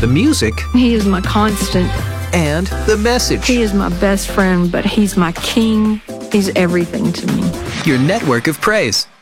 the music, He is my constant. and the message. He is my best friend, but he's my king. He's everything to me. Your network of praise.